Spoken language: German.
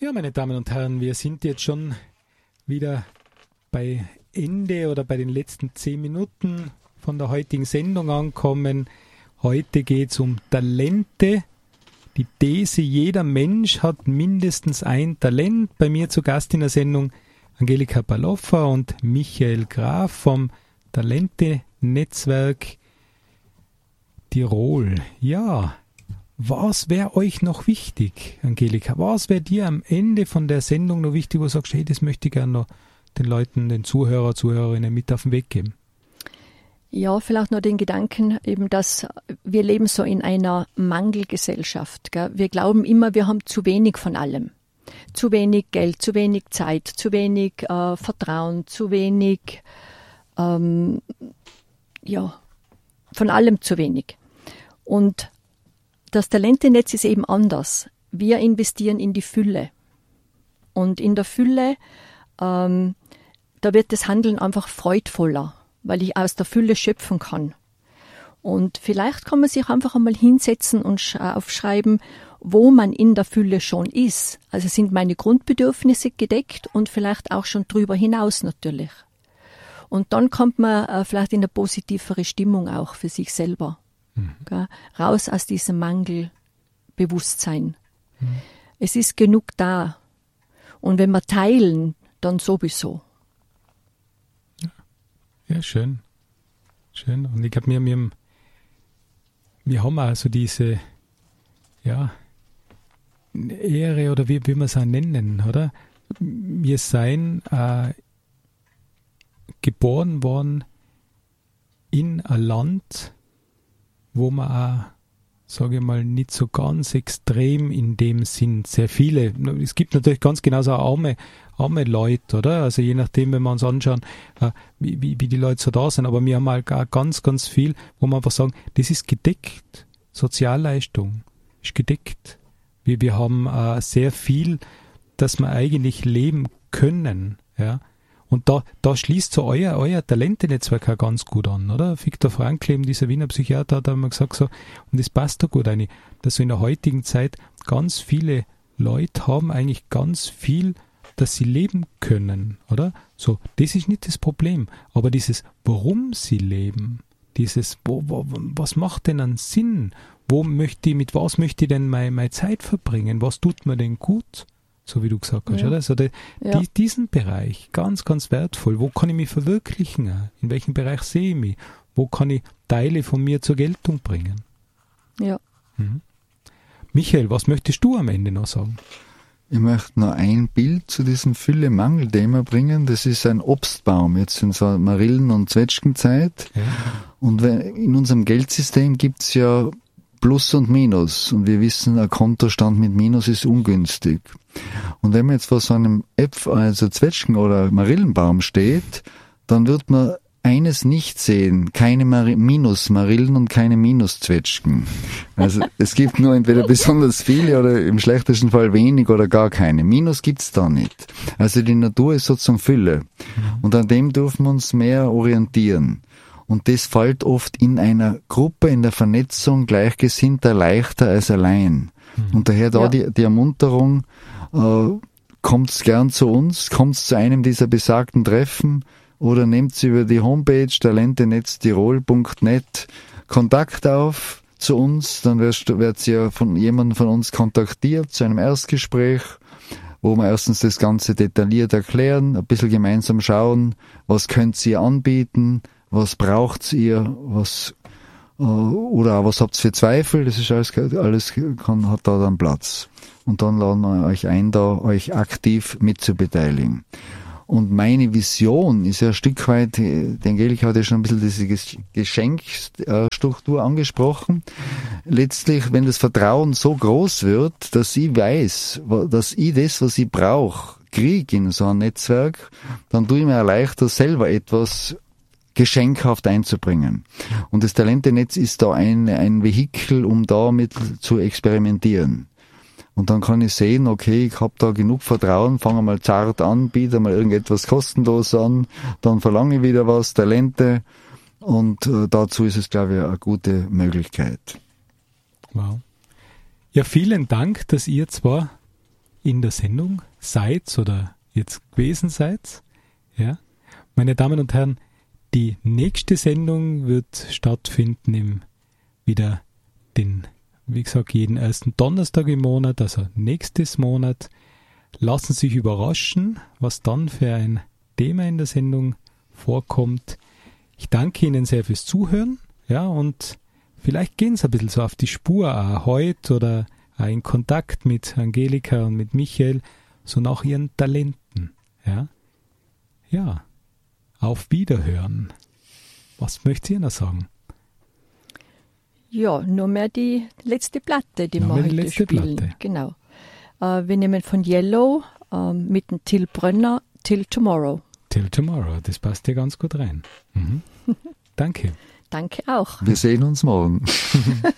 Ja, meine Damen und Herren, wir sind jetzt schon wieder bei Ende oder bei den letzten 10 Minuten von der heutigen Sendung angekommen. Heute geht es um Talente. Die These, jeder Mensch hat mindestens ein Talent. Bei mir zu Gast in der Sendung Angelika Baloffa und Michael Graf vom Talente-Netzwerk Tirol. Ja, was wäre euch noch wichtig, Angelika? Was wäre dir am Ende von der Sendung noch wichtig, wo du sagst, hey, das möchte ich gerne noch den Leuten, den Zuhörerinnen mit auf den Weg geben? Ja, vielleicht nur den Gedanken, eben, dass wir leben so in einer Mangelgesellschaft. Gell? Wir glauben immer, wir haben zu wenig von allem. Zu wenig Geld, zu wenig Zeit, zu wenig Vertrauen, zu wenig, von allem zu wenig. Und das Talentenetz ist eben anders. Wir investieren in die Fülle. Und in der Fülle, da wird das Handeln einfach freudvoller, weil ich aus der Fülle schöpfen kann. Und vielleicht kann man sich einfach einmal hinsetzen und aufschreiben, wo man in der Fülle schon ist. Also sind meine Grundbedürfnisse gedeckt und vielleicht auch schon drüber hinaus natürlich. Und dann kommt man vielleicht in eine positivere Stimmung auch für sich selber. Mhm. Raus aus diesem Mangelbewusstsein. Mhm. Es ist genug da. Und wenn wir teilen, dann sowieso. Ja, schön. Schön. Und ich glaube, wir haben also diese, Ehre oder wie wir es auch nennen, oder? Wir seien geboren worden in ein Land, wo man auch, sage ich mal, nicht so ganz extrem in dem Sinn sehr viele. Es gibt natürlich ganz genauso arme Leute, oder? Also je nachdem, wenn wir uns anschauen, wie die Leute so da sind. Aber wir haben halt auch ganz, ganz viel, wo wir einfach sagen, das ist gedeckt. Sozialleistung ist gedeckt. Wir haben sehr viel, dass wir eigentlich leben können, ja. Und da schließt so euer Talentenetzwerk auch ganz gut an, oder? Viktor Frankl, eben dieser Wiener Psychiater, hat einmal gesagt so, und das passt da gut rein, dass so in der heutigen Zeit ganz viele Leute haben eigentlich ganz viel, dass sie leben können, oder? So, das ist nicht das Problem. Aber dieses, warum sie leben, dieses, was macht denn einen Sinn? Mit was möchte ich denn meine Zeit verbringen? Was tut mir denn gut? So wie du gesagt hast, oder? Also diesen Bereich, ganz, ganz wertvoll. Wo kann ich mich verwirklichen? In welchem Bereich sehe ich mich? Wo kann ich Teile von mir zur Geltung bringen? Ja. Mhm. Michael, was möchtest du am Ende noch sagen? Ich möchte noch ein Bild zu diesem Fülle-Mangel-Thema bringen. Das ist ein Obstbaum, jetzt in so Marillen- und Zwetschgenzeit. Ja. Und in unserem Geldsystem gibt es ja Plus und Minus. Und wir wissen, ein Kontostand mit Minus ist ungünstig. Und wenn man jetzt vor so einem Zwetschgen- oder Marillenbaum steht, dann wird man eines nicht sehen, keine Minus-Marillen und keine Minus-Zwetschgen. Also es gibt nur entweder besonders viele oder im schlechtesten Fall wenig oder gar keine. Minus gibt's da nicht. Also die Natur ist sozusagen Fülle. Und an dem dürfen wir uns mehr orientieren. Und das fällt oft in einer Gruppe, in der Vernetzung Gleichgesinnter leichter als allein. Und daher die Ermunterung, kommt's gern zu uns, kommt's zu einem dieser besagten Treffen oder nehmt's über die Homepage talentenetztirol.net Kontakt auf zu uns, dann wird ihr von jemandem von uns kontaktiert zu einem Erstgespräch, wo wir erstens das Ganze detailliert erklären, ein bisschen gemeinsam schauen, was könnt ihr anbieten, was braucht ihr, oder was habt ihr für Zweifel, das ist alles hat da dann Platz. Und dann laden wir euch ein, da euch aktiv mitzubeteiligen. Und meine Vision ist ja ein Stück weit, die Angelika hat ja schon ein bisschen diese Geschenkstruktur angesprochen. Letztlich, wenn das Vertrauen so groß wird, dass ich weiß, dass ich das, was ich brauche, kriege in so einem Netzwerk, dann tue ich mir leichter, selber etwas geschenkhaft einzubringen. Und das Talentenetz ist da ein Vehikel, um damit zu experimentieren. Und dann kann ich sehen, okay, ich habe da genug Vertrauen, fange mal zart an, biete mal irgendetwas kostenlos an, dann verlange ich wieder was, Talente. Und dazu ist es, glaube ich, eine gute Möglichkeit. Wow. Ja, vielen Dank, dass ihr zwar in der Sendung seid oder jetzt gewesen seid. Ja. Meine Damen und Herren, die nächste Sendung wird stattfinden wie gesagt, jeden ersten Donnerstag im Monat, also nächstes Monat. Lassen Sie sich überraschen, was dann für ein Thema in der Sendung vorkommt. Ich danke Ihnen sehr fürs Zuhören, ja, und vielleicht gehen Sie ein bisschen so auf die Spur auch heute oder auch in Kontakt mit Angelika und mit Michael, so nach ihren Talenten, ja. Ja, auf Wiederhören. Was möchtet ihr noch sagen? Ja, nur mehr die letzte Platte, die wir heute spielen. Platte. Genau. Wir nehmen von Yellow mit dem Till Brönner, Till Tomorrow. Till Tomorrow, das passt ja ganz gut rein. Mhm. Danke. Danke auch. Wir sehen uns morgen.